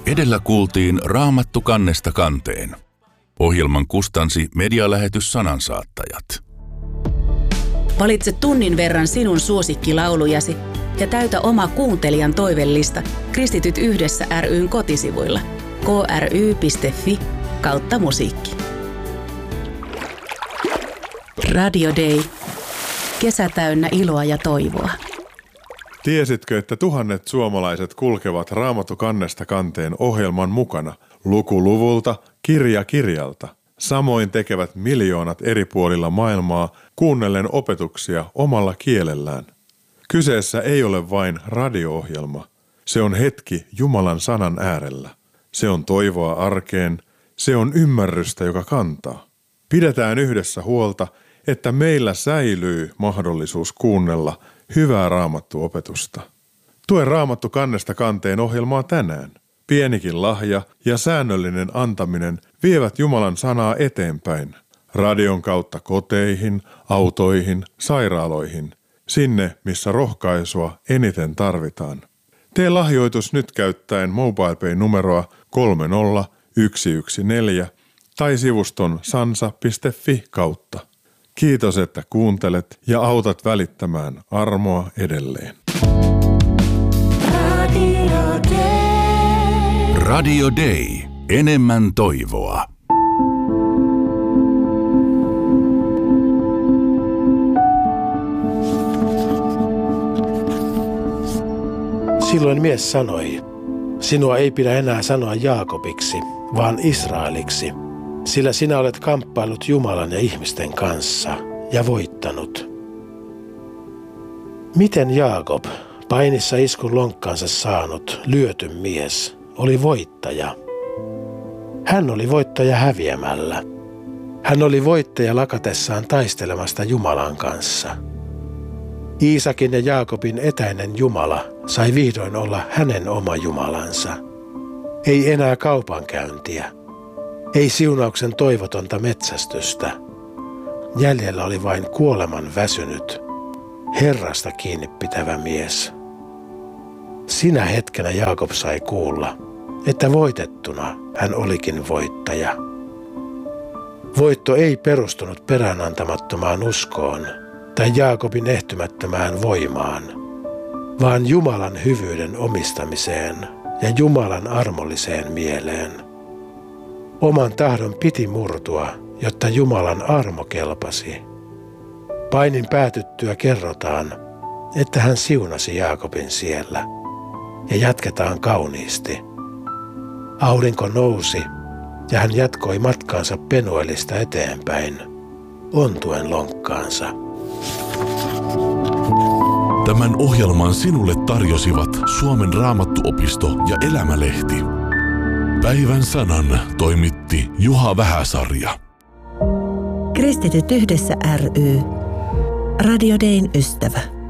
Edellä kuultiin Raamattu kannesta kanteen. Ohjelman kustansi Medialähetys Sanansaattajat. Valitse tunnin verran sinun suosikkilaulujasi ja täytä oma kuuntelijan toivellista Kristityt yhdessä ry:n kotisivuilla kry.fi/musiikki. Radio Day. Kesä täynnä iloa ja toivoa. Tiesitkö, että tuhannet suomalaiset kulkevat Raamattu kannesta kanteen ohjelman mukana, luku luvulta, kirja kirjalta? Samoin tekevät miljoonat eri puolilla maailmaa kuunnellen opetuksia omalla kielellään. Kyseessä ei ole vain radio-ohjelma. Se on hetki Jumalan sanan äärellä. Se on toivoa arkeen. Se on ymmärrystä, joka kantaa. Pidetään yhdessä huolta, että meillä säilyy mahdollisuus kuunnella hyvää raamattuopetusta. Tue Raamattu kannesta kanteen ohjelmaa tänään. Pienikin lahja ja säännöllinen antaminen vievät Jumalan sanaa eteenpäin. Radion kautta koteihin, autoihin, sairaaloihin. Sinne, missä rohkaisua eniten tarvitaan. Tee lahjoitus nyt käyttäen MobilePay-numeroa 30114 tai sivuston sansa.fi kautta. Kiitos, että kuuntelet ja autat välittämään armoa edelleen. Radio Day. Enemmän toivoa. Silloin mies sanoi, sinua ei pidä enää sanoa Jaakobiksi, vaan Israeliksi, sillä sinä olet kamppailut Jumalan ja ihmisten kanssa ja voittanut. Miten Jaakob, painissa iskun lonkkaansa saanut, lyöty mies, oli voittaja? Hän oli voittaja häviämällä. Hän oli voittaja lakatessaan taistelemasta Jumalan kanssa. Iisakin ja Jaakobin etäinen Jumala sai vihdoin olla hänen oma Jumalansa. Ei enää kaupankäyntiä. Ei siunauksen toivotonta metsästystä. Jäljellä oli vain kuoleman väsynyt, Herrasta kiinni pitävä mies. Sinä hetkenä Jaakob sai kuulla, että voitettuna hän olikin voittaja. Voitto ei perustunut peräänantamattomaan uskoon tai Jaakobin ehtymättömään voimaan, vaan Jumalan hyvyyden omistamiseen ja Jumalan armolliseen mieleen. Oman tahdon piti murtua, jotta Jumalan armo kelpasi. Painin päätyttyä kerrotaan, että hän siunasi Jaakobin siellä, ja jatketaan kauniisti. Aurinko nousi, ja hän jatkoi matkaansa Penuelista eteenpäin, ontuen lonkkaansa. Tämän ohjelman sinulle tarjosivat Suomen Raamattuopisto ja Elämälehti. Päivän sanan toimitti Juha Vähäsarja. Kristityt yhdessä ry. Radio Dayn ystävä.